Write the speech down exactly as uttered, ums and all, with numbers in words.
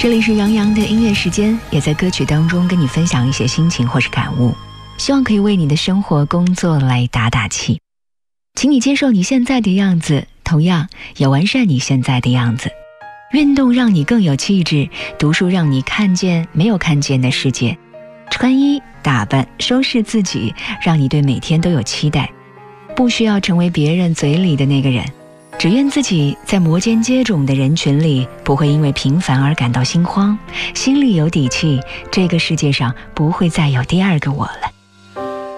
这里是杨洋的音乐时间，也在歌曲当中跟你分享一些心情或是感悟，希望可以为你的生活工作来打打气。请你接受你现在的样子，同样也完善你现在的样子。运动让你更有气质，读书让你看见没有看见的世界，穿衣打扮收拾自己，让你对每天都有期待。不需要成为别人嘴里的那个人，只愿自己在摩肩接踵的人群里不会因为平凡而感到心慌，心里有底气，这个世界上不会再有第二个我了。